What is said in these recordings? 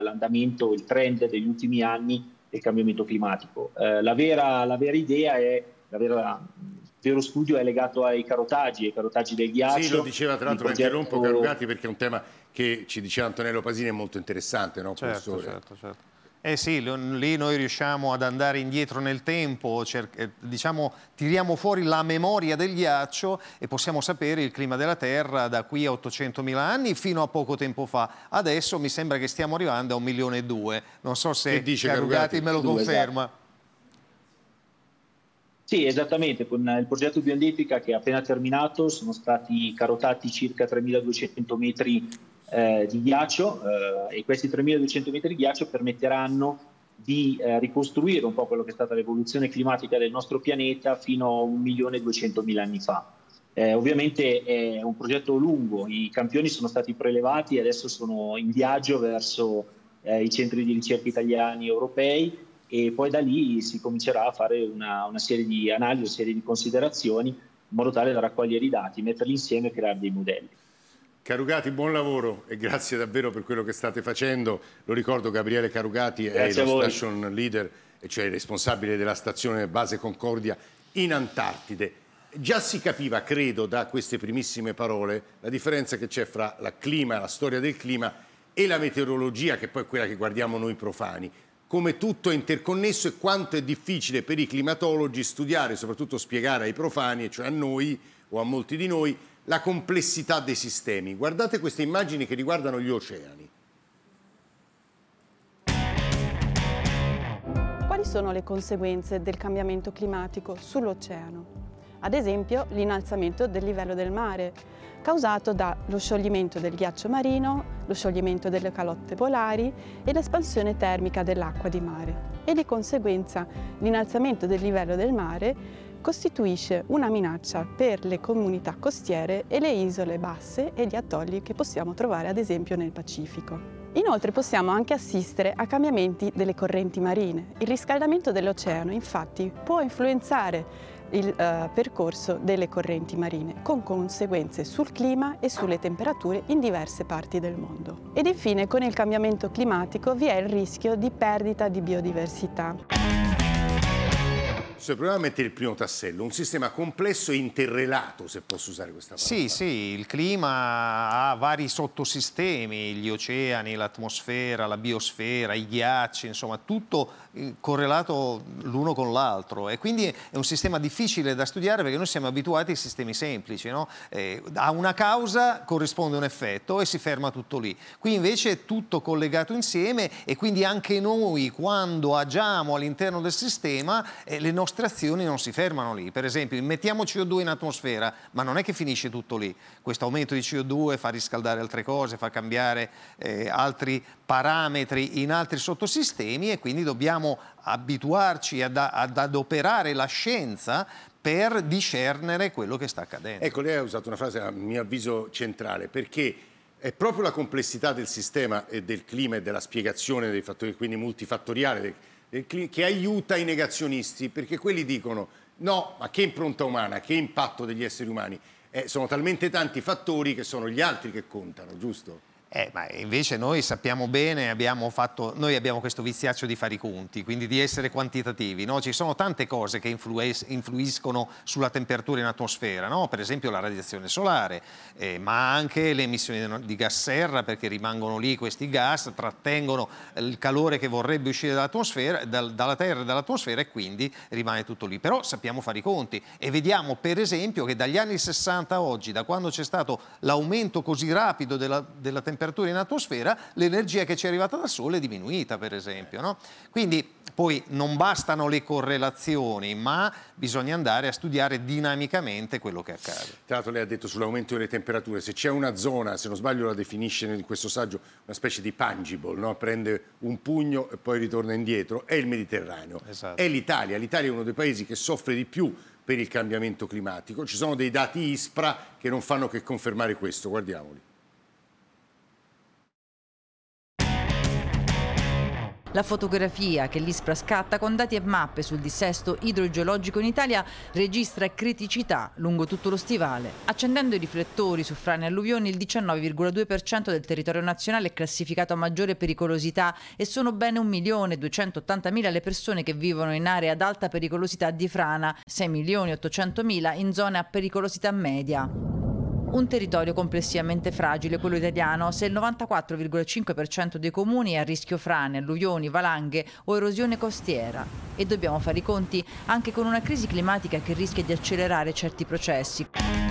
l'andamento, il trend degli ultimi anni del cambiamento climatico. La vera idea è, il vero studio è legato ai carotaggi del Sì, lo ghiaccio. diceva, tra l'altro, la interrompo Carugati, perché è un tema che, ci diceva Antonello Pasini, è molto interessante, no, professore? Certo. Sì, lì noi riusciamo ad andare indietro nel tempo, diciamo, tiriamo fuori la memoria del ghiaccio e possiamo sapere il clima della Terra da qui a 800.000 anni fino a poco tempo fa. Adesso mi sembra che stiamo arrivando a 1,2 milioni. Non so se Carugati me lo conferma. Esatto. Sì, esattamente, con il progetto Biondetica che è appena terminato sono stati carotati circa 3.200 metri di ghiaccio e questi 3.200 metri di ghiaccio permetteranno di ricostruire un po' quello che è stata l'evoluzione climatica del nostro pianeta fino a 1.200.000 anni fa. Ovviamente è un progetto lungo, i campioni sono stati prelevati e adesso sono in viaggio verso i centri di ricerca italiani e europei, e poi da lì si comincerà a fare una serie di analisi, una serie di considerazioni, in modo tale da raccogliere i dati, metterli insieme e creare dei modelli. Carugati, buon lavoro e grazie davvero per quello che state facendo. Lo ricordo, Gabriele Carugati è lo station leader, cioè il responsabile della stazione Base Concordia in Antartide. Già si capiva, credo, da queste primissime parole, la differenza che c'è fra il clima, la storia del clima e la meteorologia, che poi è quella che guardiamo noi profani. Come tutto è interconnesso e quanto è difficile per i climatologi studiare, soprattutto spiegare ai profani, cioè a noi o a molti di noi, la complessità dei sistemi. Guardate queste immagini che riguardano gli oceani. Quali sono le conseguenze del cambiamento climatico sull'oceano? Ad esempio, l'innalzamento del livello del mare, causato dallo scioglimento del ghiaccio marino, lo scioglimento delle calotte polari e l'espansione termica dell'acqua di mare. E di conseguenza l'innalzamento del livello del mare costituisce una minaccia per le comunità costiere e le isole basse e gli atolli che possiamo trovare ad esempio nel Pacifico. Inoltre possiamo anche assistere a cambiamenti delle correnti marine. Il riscaldamento dell'oceano infatti può influenzare il percorso delle correnti marine, con conseguenze sul clima e sulle temperature in diverse parti del mondo. Ed infine, con il cambiamento climatico vi è il rischio di perdita di biodiversità. Proviamo a mettere il primo tassello, un sistema complesso e interrelato, se posso usare questa parola. Sì, il clima ha vari sottosistemi, gli oceani, l'atmosfera, la biosfera, i ghiacci, insomma tutto correlato l'uno con l'altro, e quindi è un sistema difficile da studiare perché noi siamo abituati ai sistemi semplici, no? A una causa corrisponde un effetto e si ferma tutto lì. Qui invece è tutto collegato insieme e quindi anche noi, quando agiamo all'interno del sistema, le nostre azioni non si fermano lì. Per esempio, mettiamo CO2 in atmosfera, ma non è che finisce tutto lì. Questo aumento di CO2 fa riscaldare altre cose, fa cambiare altri parametri in altri sottosistemi, e quindi dobbiamo abituarci ad adoperare la scienza per discernere quello che sta accadendo. Ecco, lei ha usato una frase a mio avviso centrale, perché è proprio la complessità del sistema e del clima e della spiegazione dei fattori, quindi multifattoriale, che aiuta i negazionisti, perché quelli dicono no, ma che impronta umana, che impatto degli esseri umani, sono talmente tanti fattori che sono gli altri che contano, giusto? Ma invece noi sappiamo bene, noi abbiamo questo viziaccio di fare i conti, quindi di essere quantitativi, no? Ci sono tante cose che influiscono sulla temperatura in atmosfera, no? Per esempio la radiazione solare, ma anche le emissioni di gas serra, perché rimangono lì questi gas, trattengono il calore che vorrebbe uscire dall'atmosfera, dalla Terra e dall'atmosfera, e quindi rimane tutto lì. Però sappiamo fare i conti e vediamo per esempio che dagli anni 60 a oggi, da quando c'è stato l'aumento così rapido della temperatura in atmosfera, l'energia che ci è arrivata dal Sole è diminuita, per esempio, no? Quindi poi non bastano le correlazioni, ma bisogna andare a studiare dinamicamente quello che accade. Tra l'altro lei ha detto sull'aumento delle temperature, se c'è una zona, se non sbaglio la definisce in questo saggio, una specie di pungible, no? Prende un pugno e poi ritorna indietro, è il Mediterraneo. Esatto. È l'Italia. L'Italia è uno dei paesi che soffre di più per il cambiamento climatico. Ci sono dei dati ISPRA che non fanno che confermare questo, guardiamoli. La fotografia che l'ISPRA scatta con dati e mappe sul dissesto idrogeologico in Italia registra criticità lungo tutto lo stivale. Accendendo i riflettori su frane e alluvioni, il 19,2% del territorio nazionale è classificato a maggiore pericolosità e sono bene 1.280.000 le persone che vivono in aree ad alta pericolosità di frana, 6.800.000 in zone a pericolosità media. Un territorio complessivamente fragile, quello italiano, se il 94,5% dei comuni è a rischio frane, alluvioni, valanghe o erosione costiera. E dobbiamo fare i conti anche con una crisi climatica che rischia di accelerare certi processi.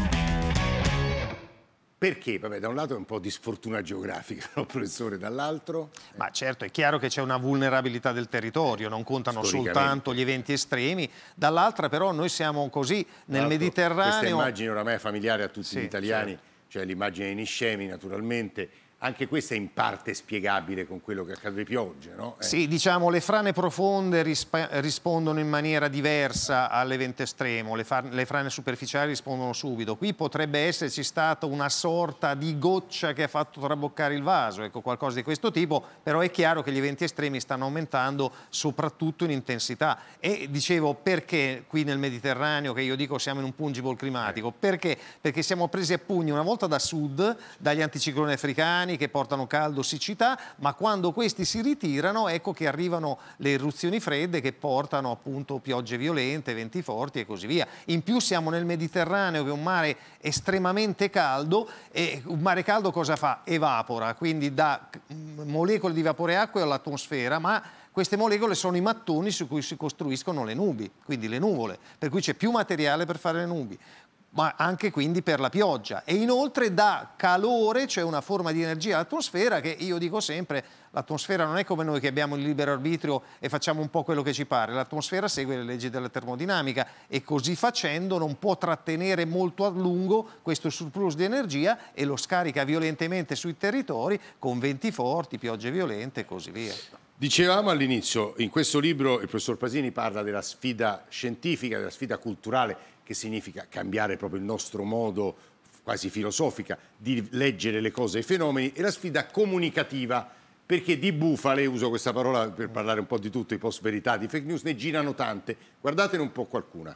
Perché? Vabbè, da un lato è un po' di sfortuna geografica, no, professore, dall'altro? Ma certo, è chiaro che c'è una vulnerabilità del territorio, non contano soltanto gli eventi estremi, dall'altra però noi siamo così nel Mediterraneo... Questa immagine oramai è familiare a tutti gli italiani, certo. Cioè l'immagine di Niscemi naturalmente, anche questa è in parte spiegabile con quello che accade di piogge, no? Sì, diciamo le frane profonde rispondono in maniera diversa all'evento estremo, le frane superficiali rispondono subito. Qui potrebbe esserci stata una sorta di goccia che ha fatto traboccare il vaso, ecco, qualcosa di questo tipo, però è chiaro che gli eventi estremi stanno aumentando soprattutto in intensità. E dicevo, perché qui nel Mediterraneo, che io dico siamo in un pungible climatico, perché? Perché siamo presi a pugni una volta da sud, dagli anticicloni africani, che portano caldo, siccità, ma quando questi si ritirano ecco che arrivano le irruzioni fredde che portano appunto piogge violente, venti forti e così via. In più siamo nel Mediterraneo, che è un mare estremamente caldo, e un mare caldo cosa fa? Evapora, quindi dà molecole di vapore acqueo all'atmosfera, ma queste molecole sono i mattoni su cui si costruiscono le nubi, quindi le nuvole, per cui c'è più materiale per fare le nubi, ma anche quindi per la pioggia, e inoltre dà calore, cioè una forma di energia all'atmosfera, che io dico sempre, l'atmosfera non è come noi che abbiamo il libero arbitrio e facciamo un po' quello che ci pare, l'atmosfera segue le leggi della termodinamica e così facendo non può trattenere molto a lungo questo surplus di energia e lo scarica violentemente sui territori con venti forti, piogge violente e così via. Dicevamo all'inizio, in questo libro il professor Pasini parla della sfida scientifica, della sfida culturale, che significa cambiare proprio il nostro modo quasi filosofica di leggere le cose e i fenomeni, e la sfida comunicativa, perché di bufale, uso questa parola per parlare un po' di tutto, di post-verità, di fake news, ne girano tante. Guardatene un po' qualcuna.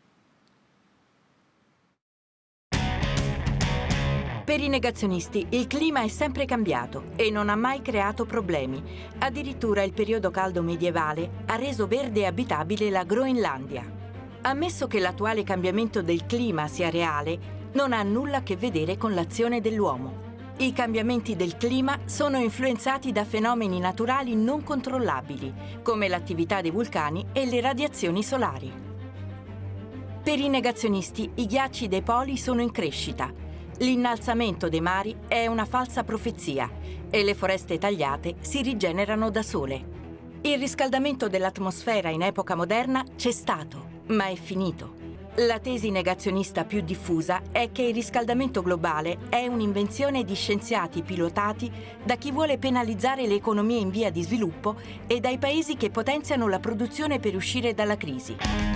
Per i negazionisti il clima è sempre cambiato e non ha mai creato problemi. Addirittura il periodo caldo medievale ha reso verde e abitabile la Groenlandia. Ammesso che l'attuale cambiamento del clima sia reale, non ha nulla a che vedere con l'azione dell'uomo. I cambiamenti del clima sono influenzati da fenomeni naturali non controllabili, come l'attività dei vulcani e le radiazioni solari. Per i negazionisti, i ghiacci dei poli sono in crescita. L'innalzamento dei mari è una falsa profezia e le foreste tagliate si rigenerano da sole. Il riscaldamento dell'atmosfera in epoca moderna c'è stato, ma è finito. La tesi negazionista più diffusa è che il riscaldamento globale è un'invenzione di scienziati pilotati da chi vuole penalizzare le economie in via di sviluppo e dai paesi che potenziano la produzione per uscire dalla crisi.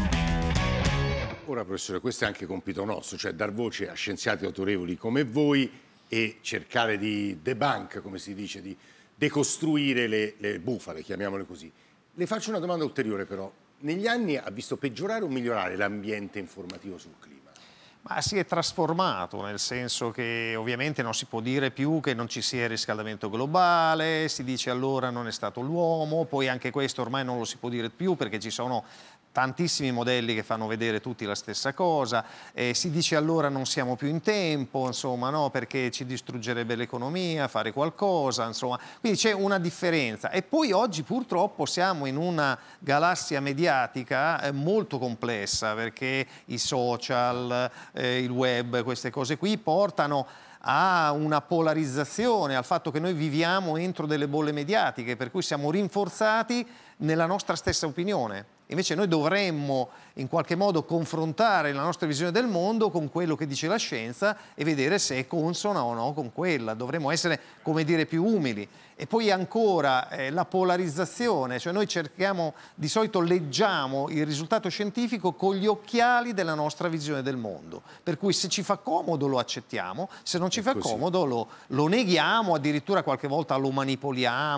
Ora, professore, questo è anche compito nostro, cioè dar voce a scienziati autorevoli come voi e cercare di debunk, come si dice, di decostruire le bufale, chiamiamole così. Le faccio una domanda ulteriore però. Negli anni ha visto peggiorare o migliorare l'ambiente informativo sul clima? Ma si è trasformato, nel senso che ovviamente non si può dire più che non ci sia riscaldamento globale, si dice allora non è stato l'uomo, poi anche questo ormai non lo si può dire più perché ci sono tantissimi modelli che fanno vedere tutti la stessa cosa, si dice allora non siamo più in tempo, insomma, no, perché ci distruggerebbe l'economia, fare qualcosa, insomma, quindi c'è una differenza. E poi oggi purtroppo siamo in una galassia mediatica molto complessa, perché i social, il web, queste cose qui portano a una polarizzazione, al fatto che noi viviamo entro delle bolle mediatiche, per cui siamo rinforzati nella nostra stessa opinione. Invece noi dovremmo in qualche modo confrontare la nostra visione del mondo con quello che dice la scienza e vedere se è consona o no con quella. Dovremmo essere, come dire, più umili. E poi ancora la polarizzazione, cioè noi cerchiamo, di solito leggiamo il risultato scientifico con gli occhiali della nostra visione del mondo. Per cui se ci fa comodo lo accettiamo, se non ci fa comodo lo neghiamo, addirittura qualche volta lo manipoliamo.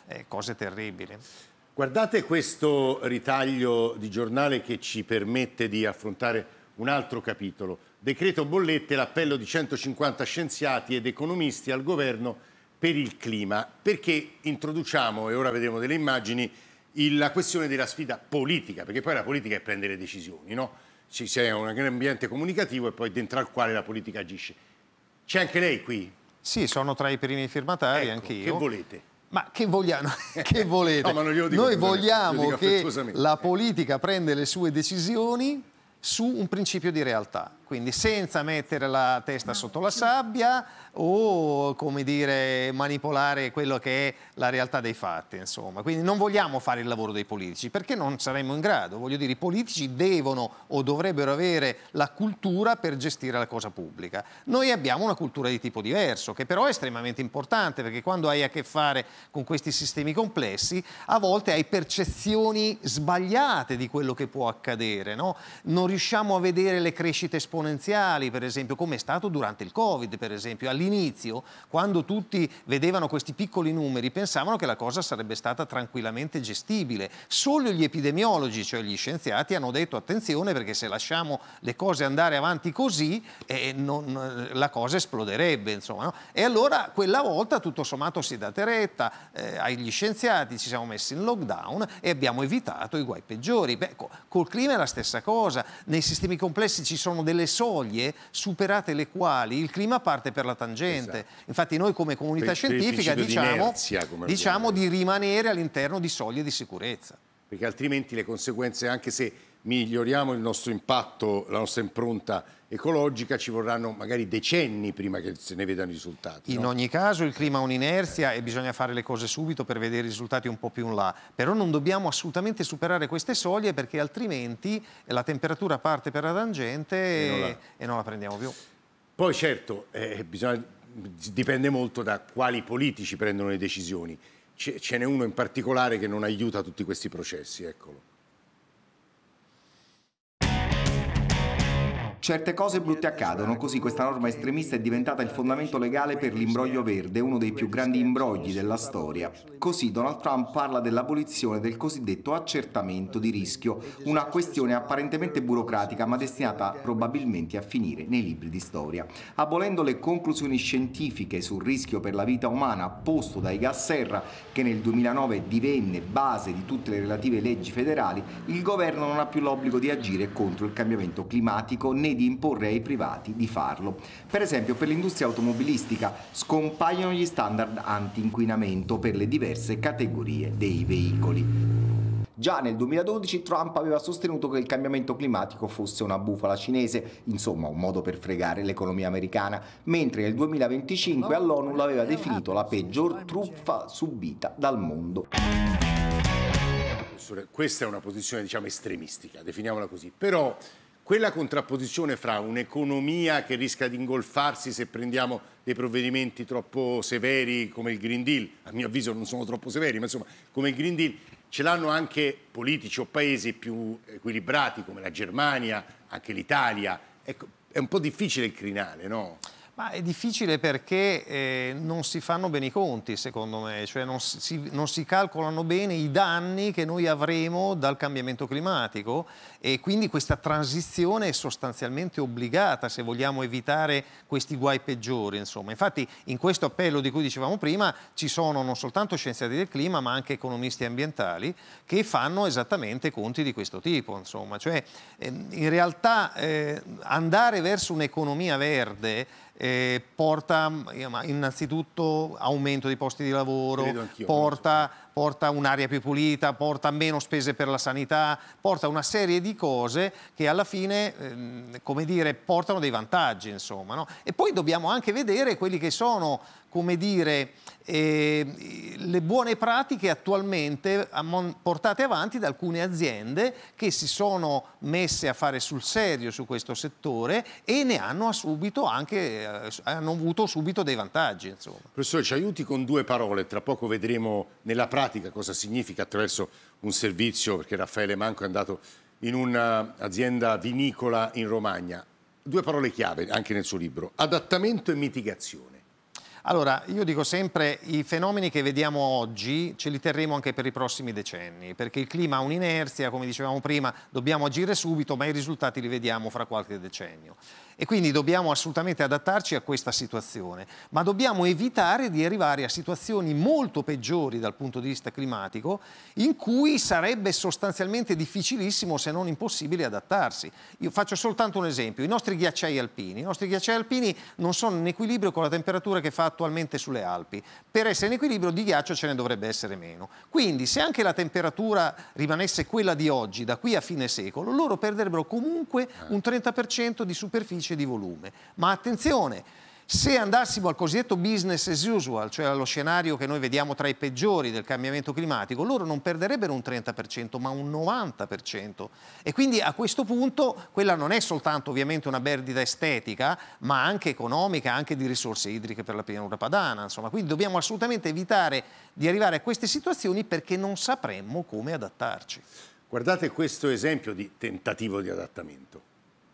cose terribili. Guardate questo ritaglio di giornale che ci permette di affrontare un altro capitolo. Decreto bollette, l'appello di 150 scienziati ed economisti al governo per il clima, perché introduciamo, e ora vedremo delle immagini, la questione della sfida politica, perché poi la politica è prendere decisioni, no? Ci sia un ambiente comunicativo e poi dentro al quale la politica agisce. C'è anche lei qui? Sì, sono tra i primi firmatari, ecco, anch'io. Che volete? Ma che vogliamo? Che volete? No, ma non glielo dico, noi vogliamo che la ecco. politica prenda le sue decisioni su un principio di realtà, quindi senza mettere la testa sotto la sabbia o, come dire, manipolare quello che è la realtà dei fatti, insomma. Quindi non vogliamo fare il lavoro dei politici, perché non saremmo in grado. Voglio dire, i politici devono o dovrebbero avere la cultura per gestire la cosa pubblica. Noi abbiamo una cultura di tipo diverso, che però è estremamente importante, perché quando hai a che fare con questi sistemi complessi, a volte hai percezioni sbagliate di quello che può accadere, no? Non riusciamo a vedere le crescite esponenziali, per esempio, come è stato durante il Covid, per esempio. All'inizio, quando tutti vedevano questi piccoli numeri, pensavano che la cosa sarebbe stata tranquillamente gestibile. Solo gli epidemiologi, cioè gli scienziati, hanno detto attenzione, perché se lasciamo le cose andare avanti così, la cosa esploderebbe, insomma, no? E allora quella volta tutto sommato si è data retta agli scienziati, ci siamo messi in lockdown e abbiamo evitato i guai peggiori. Beh, col clima è la stessa cosa. Nei sistemi complessi ci sono delle soglie superate le quali il clima parte per la tangente. Esatto. Infatti noi come comunità scientifica diciamo di rimanere all'interno di soglie di sicurezza. Perché altrimenti le conseguenze, anche se miglioriamo il nostro impatto, la nostra impronta ecologica, ci vorranno magari decenni prima che se ne vedano i risultati. In no? ogni caso il clima ha un'inerzia e bisogna fare le cose subito per vedere i risultati un po' più in là. Però non dobbiamo assolutamente superare queste soglie, perché altrimenti la temperatura parte per la tangente e non la prendiamo più. Poi certo, dipende molto da quali politici prendono le decisioni. Ce n'è uno in particolare che non aiuta tutti questi processi, eccolo. Certe cose brutte accadono, così questa norma estremista è diventata il fondamento legale per l'imbroglio verde, uno dei più grandi imbrogli della storia. Così Donald Trump parla dell'abolizione del cosiddetto accertamento di rischio, una questione apparentemente burocratica ma destinata probabilmente a finire nei libri di storia. Abolendo le conclusioni scientifiche sul rischio per la vita umana posto dai gas serra, che nel 2009 divenne base di tutte le relative leggi federali, il governo non ha più l'obbligo di agire contro il cambiamento climatico né di imporre ai privati di farlo. Per esempio, per l'industria automobilistica scompaiono gli standard anti-inquinamento per le diverse categorie dei veicoli. Già nel 2012 Trump aveva sostenuto che il cambiamento climatico fosse una bufala cinese, insomma un modo per fregare l'economia americana, mentre nel 2025 all'ONU l'aveva definito la peggior truffa subita dal mondo. Questa è una posizione, diciamo, estremistica, definiamola così, però quella contrapposizione fra un'economia che rischia di ingolfarsi se prendiamo dei provvedimenti troppo severi come il Green Deal, a mio avviso non sono troppo severi, ma insomma come il Green Deal, ce l'hanno anche politici o paesi più equilibrati come la Germania, anche l'Italia. Ecco, è un po' difficile il crinale, no? Ma è difficile perché non si fanno bene i conti, secondo me, cioè non si calcolano bene i danni che noi avremo dal cambiamento climatico, e quindi questa transizione è sostanzialmente obbligata se vogliamo evitare questi guai peggiori, insomma. Infatti in questo appello di cui dicevamo prima ci sono non soltanto scienziati del clima ma anche economisti ambientali che fanno esattamente conti di questo tipo, insomma. Cioè in realtà andare verso un'economia verde porta innanzitutto aumento di posti di lavoro, porta un'aria più pulita, porta meno spese per la sanità, porta una serie di cose che alla fine, come dire, portano dei vantaggi, insomma, no? E poi dobbiamo anche vedere quelli che sono, come dire, le buone pratiche attualmente portate avanti da alcune aziende che si sono messe a fare sul serio su questo settore e ne hanno hanno avuto subito dei vantaggi, insomma. Professore, ci aiuti con due parole, tra poco vedremo nella pratica cosa significa attraverso un servizio, perché Raffaele Manco è andato in un'azienda vinicola in Romagna. Due parole chiave anche nel suo libro: adattamento e mitigazione. Allora, io dico sempre, i fenomeni che vediamo oggi ce li terremo anche per i prossimi decenni, perché il clima ha un'inerzia, come dicevamo prima, dobbiamo agire subito, ma i risultati li vediamo fra qualche decennio. E quindi dobbiamo assolutamente adattarci a questa situazione, ma dobbiamo evitare di arrivare a situazioni molto peggiori dal punto di vista climatico, in cui sarebbe sostanzialmente difficilissimo, se non impossibile, adattarsi. Io faccio soltanto un esempio: i nostri ghiacciai alpini. I nostri ghiacciai alpini non sono in equilibrio con la temperatura che fa attualmente sulle Alpi. Per essere in equilibrio di ghiaccio ce ne dovrebbe essere meno. Quindi, se anche la temperatura rimanesse quella di oggi, da qui a fine secolo, loro perderebbero comunque un 30% di superficie di volume. Ma attenzione, se andassimo al cosiddetto business as usual, cioè allo scenario che noi vediamo tra i peggiori del cambiamento climatico, loro non perderebbero un 30%, ma un 90%. E quindi a questo punto quella non è soltanto ovviamente una perdita estetica, ma anche economica, anche di risorse idriche per la pianura padana. Insomma, quindi dobbiamo assolutamente evitare di arrivare a queste situazioni, perché non sapremmo come adattarci. Guardate questo esempio di tentativo di adattamento.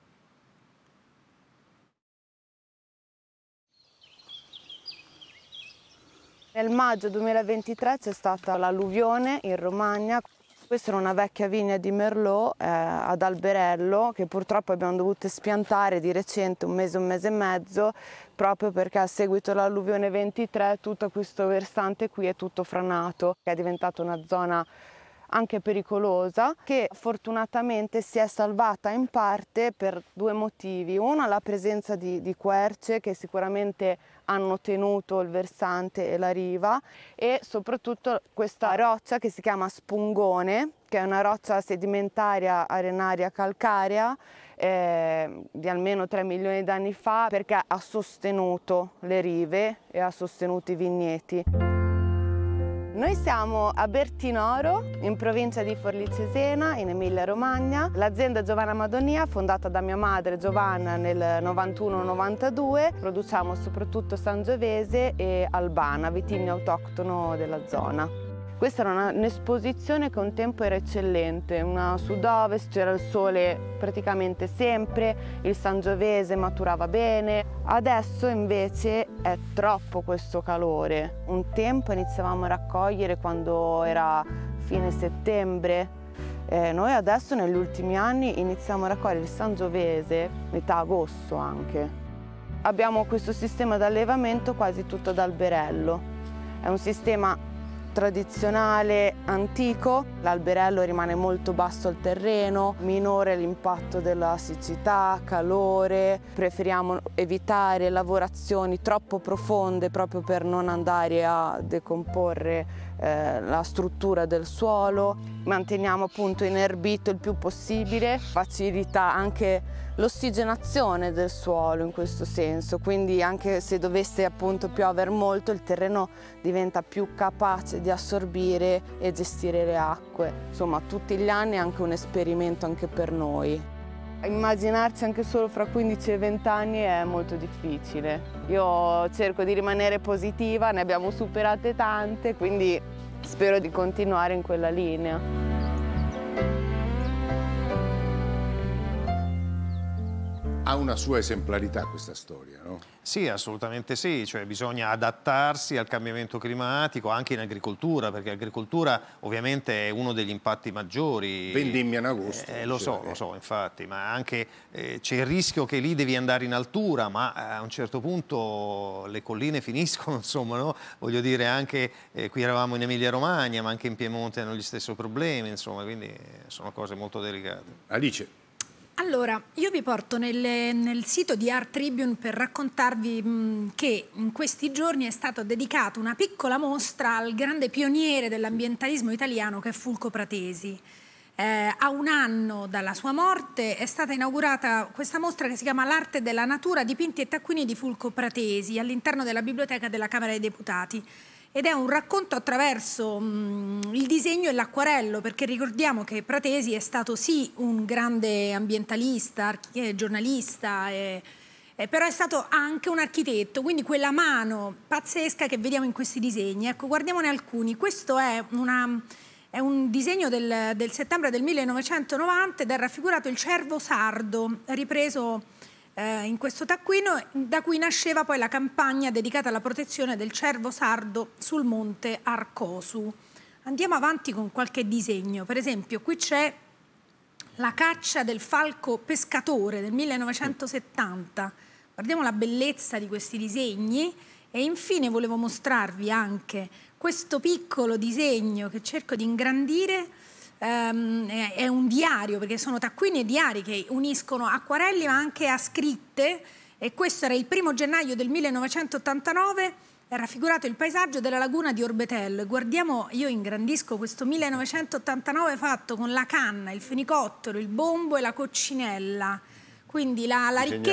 Nel maggio 2023 c'è stata l'alluvione in Romagna. Questa era una vecchia vigna di Merlot ad Alberello, che purtroppo abbiamo dovuto spiantare di recente, un mese e mezzo, proprio perché a seguito dell'alluvione 23 tutto questo versante qui è tutto franato, è diventata una zona anche pericolosa, che fortunatamente si è salvata in parte per due motivi. Uno, la presenza di querce che sicuramente hanno tenuto il versante e la riva, e soprattutto questa roccia che si chiama spungone, che è una roccia sedimentaria, arenaria, calcarea, di almeno 3 milioni di anni fa, perché ha sostenuto le rive e ha sostenuto i vigneti. Noi siamo a Bertinoro, in provincia di Forlì Cesena, in Emilia-Romagna. L'azienda Giovanna Madonia, fondata da mia madre Giovanna nel 91-92, produciamo soprattutto Sangiovese e Albana, vitigno autoctono della zona. Questa era un'esposizione che un tempo era eccellente, una sud-ovest, c'era il sole praticamente sempre, il Sangiovese maturava bene. Adesso invece è troppo questo calore. Un tempo iniziavamo a raccogliere quando era fine settembre. Noi adesso negli ultimi anni iniziamo a raccogliere il Sangiovese metà agosto anche. Abbiamo questo sistema di allevamento quasi tutto ad alberello. È un sistema tradizionale, antico. L'alberello rimane molto basso al terreno, minore l'impatto della siccità, calore. Preferiamo evitare lavorazioni troppo profonde proprio per non andare a decomporre la struttura del suolo. Manteniamo appunto inerbito il più possibile, facilita anche l'ossigenazione del suolo in questo senso, quindi anche se dovesse appunto piovere molto il terreno diventa più capace di assorbire e gestire le acque. Insomma, tutti gli anni è anche un esperimento anche per noi. Immaginarci anche solo fra 15 e 20 anni è molto difficile. Io cerco di rimanere positiva, ne abbiamo superate tante, quindi spero di continuare in quella linea. Ha una sua esemplarità questa storia, no? Sì, assolutamente sì, cioè bisogna adattarsi al cambiamento climatico anche in agricoltura, perché l'agricoltura ovviamente è uno degli impatti maggiori. Vendemmia in agosto. Lo so, infatti, ma anche c'è il rischio che lì devi andare in altura, ma a un certo punto le colline finiscono, insomma, no? Voglio dire, anche qui eravamo in Emilia-Romagna, ma anche in Piemonte hanno gli stessi problemi, insomma, quindi sono cose molto delicate. Alice. Allora, io vi porto nel sito di Art Tribune per raccontarvi che in questi giorni è stata dedicata una piccola mostra al grande pioniere dell'ambientalismo italiano che è Fulco Pratesi. A un anno dalla sua morte è stata inaugurata questa mostra che si chiama L'arte della natura, dipinti e taccuini di Fulco Pratesi all'interno della biblioteca della Camera dei Deputati. Ed è un racconto attraverso il disegno e l'acquarello, perché ricordiamo che Pratesi è stato sì un grande ambientalista, giornalista, però è stato anche un architetto, quindi quella mano pazzesca che vediamo in questi disegni. Ecco, guardiamone alcuni. Questo è un disegno del settembre del 1990 ed è raffigurato il cervo sardo, ripreso in questo taccuino, da cui nasceva poi la campagna dedicata alla protezione del cervo sardo sul monte Arcosu. Andiamo avanti con qualche disegno. Per esempio, qui c'è la caccia del falco pescatore del 1970. Guardiamo la bellezza di questi disegni. E infine volevo mostrarvi anche questo piccolo disegno che cerco di ingrandire. È un diario, perché sono taccuini e diari che uniscono acquarelli ma anche a scritte, e questo era il 1° gennaio del 1989, è raffigurato il paesaggio della laguna di Orbetello. E guardiamo, io ingrandisco questo 1989 fatto con la canna, il fenicottero, il bombo e la coccinella. Quindi la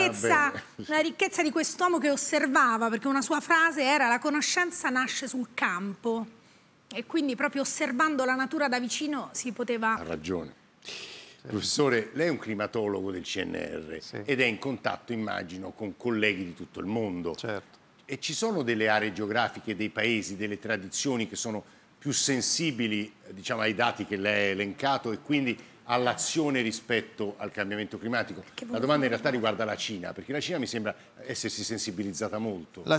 ricchezza di quest'uomo che osservava, perché una sua frase era: la conoscenza nasce sul campo. E quindi proprio osservando la natura da vicino si poteva... Ha ragione. Professore, lei è un climatologo del CNR ed è in contatto, immagino, con colleghi di tutto il mondo. Certo. E ci sono delle aree geografiche, dei paesi, delle tradizioni che sono più sensibili, diciamo, ai dati che lei ha elencato e quindi all'azione rispetto al cambiamento climatico? La domanda in realtà riguarda la Cina, perché la Cina mi sembra essersi sensibilizzata molto. La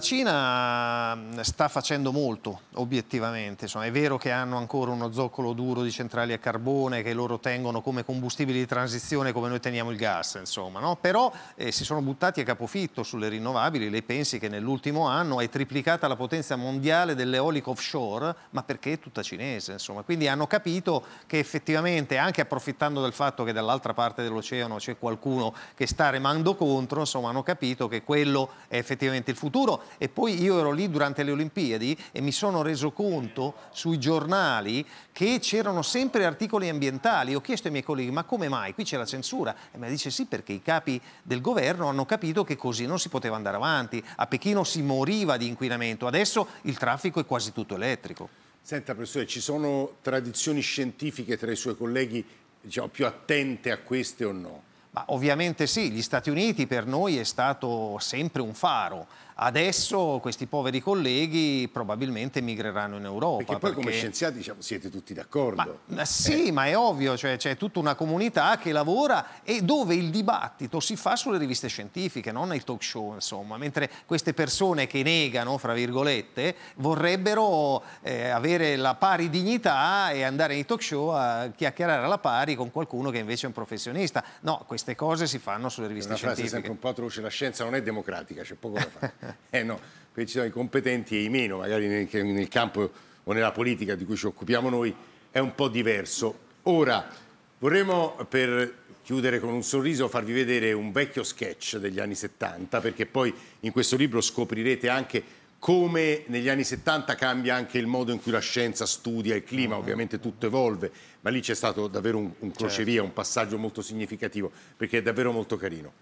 Cina sta facendo molto, obiettivamente. Insomma, è vero che hanno ancora uno zoccolo duro di centrali a carbone che loro tengono come combustibili di transizione, come noi teniamo il gas, insomma, no? Però si sono buttati a capofitto sulle rinnovabili. Lei pensi che nell'ultimo anno è triplicata la potenza mondiale dell'eolico offshore, ma perché è tutta cinese, insomma. Quindi hanno capito che effettivamente, anche approfittando del fatto che dall'altra parte dell'oceano c'è qualcuno che sta remando contro, insomma, hanno capito che quello è effettivamente il futuro. E poi io ero lì durante le Olimpiadi e mi sono reso conto sui giornali che c'erano sempre articoli ambientali. Ho chiesto ai miei colleghi: ma come mai? Qui c'è la censura? E mi dice: sì, perché i capi del governo hanno capito che così non si poteva andare avanti. A Pechino si moriva di inquinamento, adesso il traffico è quasi tutto elettrico. Senta, professore, ci sono tradizioni scientifiche tra i suoi colleghi, diciamo, più attente a queste o no? Ma ovviamente sì, gli Stati Uniti per noi è stato sempre un faro. Adesso questi poveri colleghi probabilmente migreranno in Europa. Perché poi come scienziati, diciamo, siete tutti d'accordo. Sì, ma è ovvio, cioè, c'è tutta una comunità che lavora e dove il dibattito si fa sulle riviste scientifiche, non nei talk show, insomma. Mentre queste persone che negano, fra virgolette, vorrebbero avere la pari dignità e andare nei talk show a chiacchierare alla pari con qualcuno che invece è un professionista. No, queste cose si fanno sulle riviste scientifiche. È una frase sempre un po' atroce: la scienza non è democratica, c'è poco da fare. No, perché ci sono i competenti e i meno, magari nel campo o nella politica di cui ci occupiamo noi è un po' diverso. Ora, vorremmo, per chiudere con un sorriso, farvi vedere un vecchio sketch degli anni 70, perché poi in questo libro scoprirete anche come negli anni 70 cambia anche il modo in cui la scienza studia il clima. Ovviamente tutto evolve, ma lì c'è stato davvero un crocevia, un passaggio molto significativo, perché è davvero molto carino.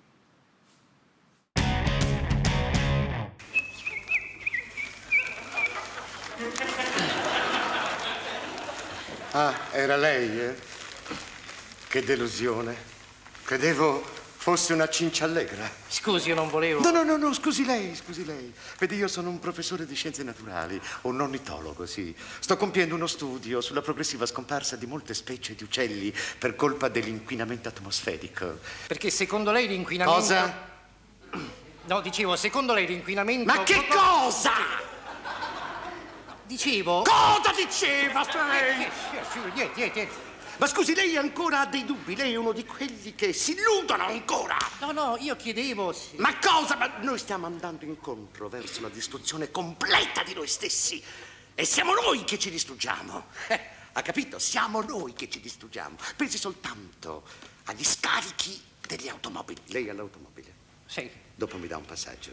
Ah, era lei, eh? Che delusione. Credevo fosse una cinciallegra. Scusi, io non volevo... No, scusi lei. Vedi, io sono un professore di scienze naturali, un ornitologo, sì. Sto compiendo uno studio sulla progressiva scomparsa di molte specie di uccelli per colpa dell'inquinamento atmosferico. Perché secondo lei l'inquinamento... Cosa? No, dicevo, secondo lei l'inquinamento... Ma che cosa? Dicevo... Cosa diceva lei? Niente. Ma scusi, lei ancora ha dei dubbi? Lei è uno di quelli che si illudono ancora? No, io chiedevo... Sì. Ma cosa? Ma noi stiamo andando incontro verso la distruzione completa di noi stessi. E siamo noi che ci distruggiamo. Ha capito? Siamo noi che ci distruggiamo. Pensi soltanto agli scarichi delle automobili. Lei ha l'automobile? Sì. Dopo mi dà un passaggio,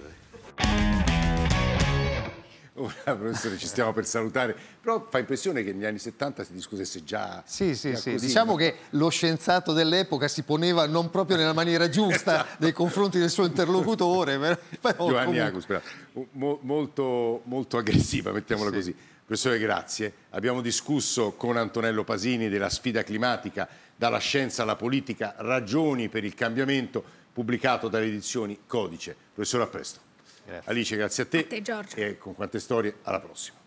Ora, professore, ci stiamo per salutare, però fa impressione che negli anni 70 si discutesse già. Sì. Così, Diciamo no? che lo scienziato dell'epoca si poneva non proprio nella maniera giusta Esatto. nei confronti del suo interlocutore. Però Giovanni Agus, molto aggressiva, mettiamola così. Professore, grazie. Abbiamo discusso con Antonello Pasini della sfida climatica, dalla scienza alla politica, ragioni per il cambiamento, pubblicato dalle edizioni Codice. Professore, a presto. Grazie. Alice, grazie a te. A te, Giorgio. E con Quante Storie, alla prossima.